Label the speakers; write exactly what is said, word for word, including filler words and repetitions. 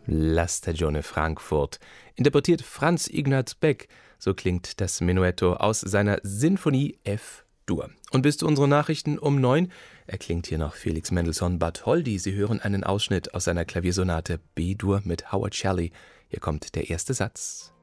Speaker 1: La Stagione Frankfurt. Interpretiert Franz Ignaz Beck. So klingt das Menuetto aus seiner Sinfonie F-Dur. Und bis zu unseren Nachrichten um neun erklingt hier noch Felix Mendelssohn Bartholdy. Sie hören einen Ausschnitt aus seiner Klaviersonate B-Dur mit Howard Shelley. Hier kommt der erste Satz.